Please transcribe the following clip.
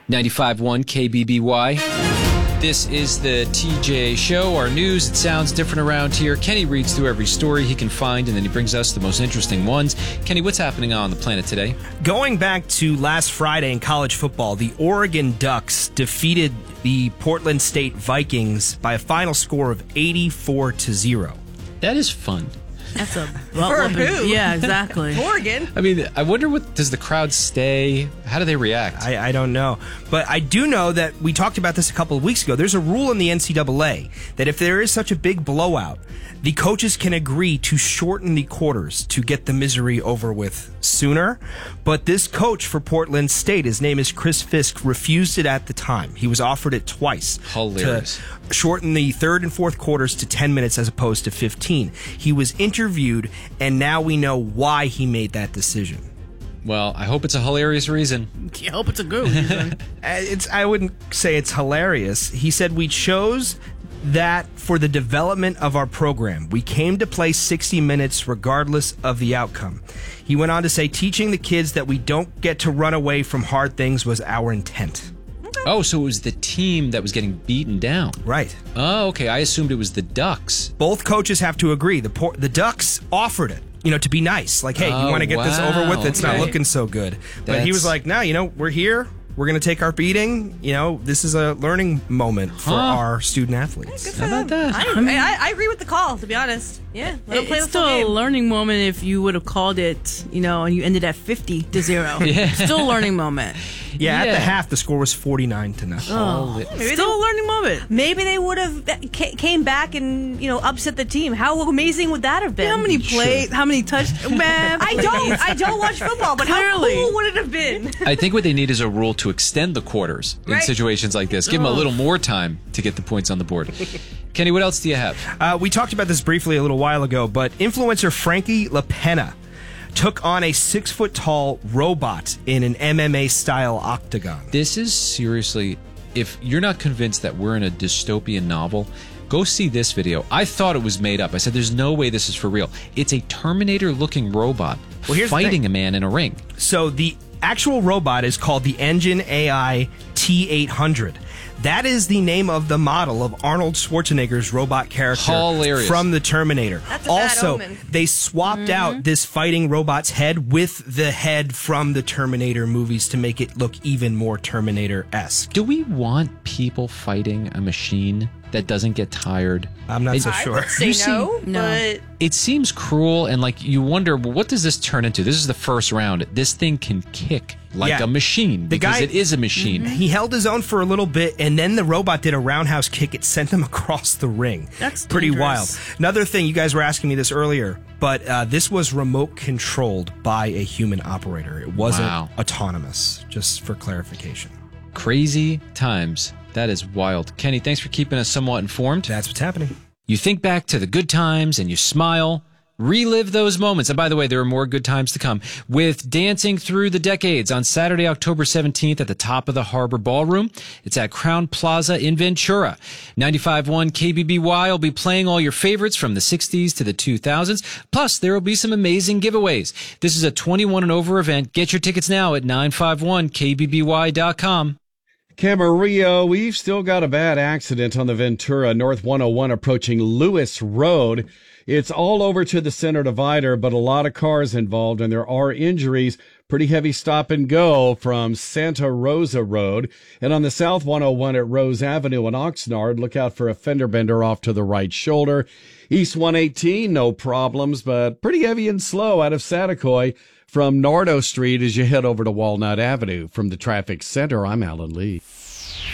95.1 KBBY. This is the TJ Show, our news. It sounds different around here. Kenny reads through every story he can find, and then he brings us the most interesting ones. Kenny, what's happening on the planet today? Going back to last Friday in college football, the Oregon Ducks defeated the Portland State Vikings by a final score of 84-0. That is fun. That's a For who? Yeah, exactly. Oregon. I mean, I wonder does the crowd stay? How do they react? I don't know. But I do know that we talked about this a couple of weeks ago. There's a rule in the NCAA that if there is such a big blowout, the coaches can agree to shorten the quarters to get the misery over with sooner. But this coach for Portland State, his name is Chris Fisk, refused it at the time. He was offered it twice. Hilarious. To shorten the third and fourth quarters to 10 minutes as opposed to 15. He was interviewed, and now we know why he made that decision. Well, I hope it's a hilarious reason. I hope it's a good reason. I wouldn't say it's hilarious. He said, we chose that for the development of our program. We came to play 60 minutes regardless of the outcome. He went on to say, teaching the kids that we don't get to run away from hard things was our intent. Oh, so it was the team that was getting beaten down. Right. Oh, okay. I assumed it was the Ducks. Both coaches have to agree. The Ducks offered it, to be nice. Like, hey, you want to get this over with? It's not looking so good. But he was like, no, we're here. We're going to take our beating. This is a learning moment for our student athletes. How about that? I agree with the call, to be honest. Yeah, let them play It's the full still a game. learning moment if you would have called it, and you ended at 50-0. Yeah. Still a learning moment. Yeah, at the half, the score was 49-0. Still a learning moment. Maybe they would have came back and upset the team. How amazing would that have been? How many plays? How many touchdowns? Man, I don't watch football, but Clearly. how cool would it have been? I think what they need is a rule to extend the quarters in Right. situations like this. Give them a little more time to get the points on the board. Kenny, what else do you have? We talked about this briefly a little while ago, but influencer Frankie LaPena took on a 6-foot-tall robot in an MMA-style octagon. This is seriously, if you're not convinced that we're in a dystopian novel, go see this video. I thought it was made up. I said, there's no way this is for real. It's a Terminator-looking robot here's the fighting thing. a man in a ring. So the actual robot is called the Engine AI T800. That is the name of the model of Arnold Schwarzenegger's robot character Hilarious. from the Terminator. That's a bad Also, omen. they swapped out this fighting robot's head with the head from the Terminator movies to make it look even more Terminator-esque. Do we want people fighting a machine that doesn't get tired? I'm not so I sure. would say no, No. but It seems cruel, and you wonder, well, what does this turn into? This is the first round. This thing can kick like a machine because it is a machine. He held his own for a little bit, and then the robot did a roundhouse kick. It sent him across the ring. That's pretty dangerous. wild. Another thing, you guys were asking me this earlier, but this was remote controlled by a human operator. It wasn't autonomous, just for clarification. Crazy times. That is wild. Kenny, thanks for keeping us somewhat informed. That's what's happening. You think back to the good times and you smile. Relive those moments. And by the way, there are more good times to come with Dancing Through the Decades on Saturday, October 17th at the Top of the Harbor Ballroom. It's at Crown Plaza in Ventura. 95.1 KBBY will be playing all your favorites from the 60s to the 2000s. Plus, there will be some amazing giveaways. This is a 21 and over event. Get your tickets now at 951kbby.com. Camarillo, we've still got a bad accident on the Ventura North 101 approaching Lewis Road. It's all over to the center divider, but a lot of cars involved, and there are injuries. Pretty heavy stop and go from Santa Rosa Road. And on the South 101 at Rose Avenue in Oxnard, look out for a fender bender off to the right shoulder. East 118, no problems, but pretty heavy and slow out of Satacoy from Nardo Street as you head over to Walnut Avenue. From the Traffic Center, I'm Alan Lee.